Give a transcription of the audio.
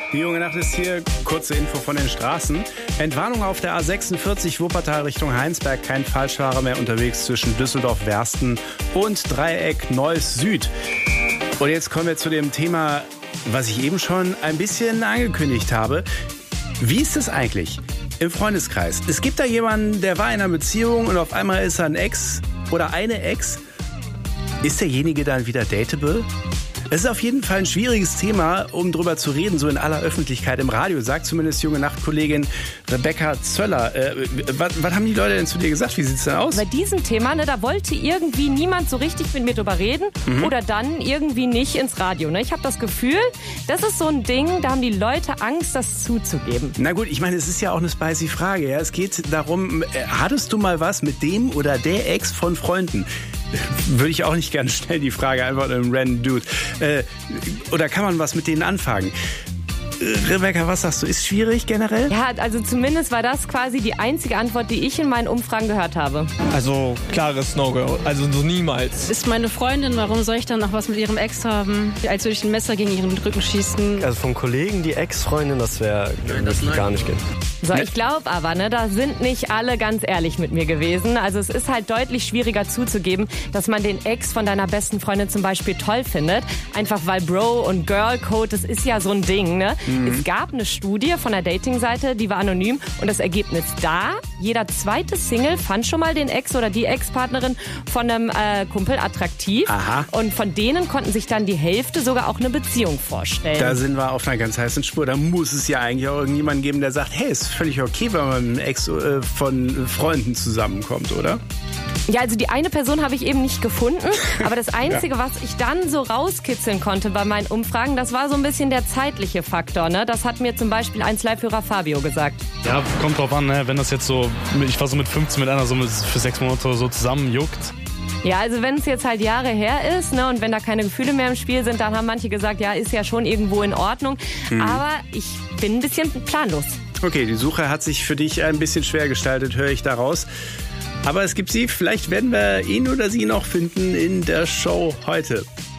Die junge Nacht ist hier. Kurze Info von den Straßen. Entwarnung auf der A46 Wuppertal Richtung Heinsberg. Kein Falschfahrer mehr unterwegs zwischen Düsseldorf-Wersten und Dreieck Neuss Süd. Und jetzt kommen wir zu dem Thema, was ich eben schon ein bisschen angekündigt habe. Wie ist es eigentlich im Freundeskreis? Es gibt da jemanden, der war in einer Beziehung und auf einmal ist er ein Ex oder eine Ex. Ist derjenige dann wieder dateable? Es ist auf jeden Fall ein schwieriges Thema, um drüber zu reden, so in aller Öffentlichkeit im Radio, sagt zumindest junge Nachtkollegin Rebecca Zöller. Was haben die Leute denn zu dir gesagt? Wie sieht's denn aus? Bei diesem Thema, da wollte irgendwie niemand so richtig mit mir drüber reden oder dann irgendwie nicht ins Radio. Ich habe das Gefühl, das ist so ein Ding, da haben die Leute Angst, das zuzugeben. Na gut, ich meine, es ist ja auch eine spicy Frage. Ja? Es geht darum, hattest du mal was mit dem oder der Ex von Freunden? Würde ich auch nicht ganz schnell die Frage einfach einem random Dude. Oder kann man was mit denen anfangen? Rebecca, was sagst du? Ist schwierig generell? Ja, also zumindest war das quasi die einzige Antwort, die ich in meinen Umfragen gehört habe. Also klares No-Go, also so niemals. Ist meine Freundin, warum soll ich dann noch was mit ihrem Ex haben? Als würde ich ein Messer gegen ihren Rücken schießen. Also vom Kollegen die Ex-Freundin, das wäre gar nicht gehen. So, ich glaube aber, da sind nicht alle ganz ehrlich mit mir gewesen. Also es ist halt deutlich schwieriger zuzugeben, dass man den Ex von deiner besten Freundin zum Beispiel toll findet. Einfach weil Bro- und Girl-Code, das ist ja so ein Ding, ne? Es gab eine Studie von der Dating-Seite, die war anonym und das Ergebnis da, jeder zweite Single fand schon mal den Ex oder die Ex-Partnerin von einem Kumpel attraktiv. Aha. Und von denen konnten sich dann die Hälfte sogar auch eine Beziehung vorstellen. Da sind wir auf einer ganz heißen Spur. Da muss es ja eigentlich auch irgendjemanden geben, der sagt, hey, ist völlig okay, wenn man mit einem Ex von Freunden zusammenkommt, oder? Ja, also die eine Person habe ich eben nicht gefunden, aber das Einzige, was ich dann so rauskitzeln konnte bei meinen Umfragen, das war so ein bisschen der zeitliche Faktor. Ne? Das hat mir zum Beispiel 1Live-Hörer Fabio gesagt. Ja, kommt drauf an, ne? Wenn das jetzt so, ich war so mit 15 mit einer so für 6 Monate oder so zusammenjuckt. Ja, also wenn es jetzt halt Jahre her ist, ne, und wenn da keine Gefühle mehr im Spiel sind, dann haben manche gesagt, ja, ist ja schon irgendwo in Ordnung. Aber ich bin ein bisschen planlos. Okay, die Suche hat sich für dich ein bisschen schwer gestaltet, höre ich daraus. Aber es gibt sie, vielleicht werden wir ihn oder sie noch finden in der Show heute.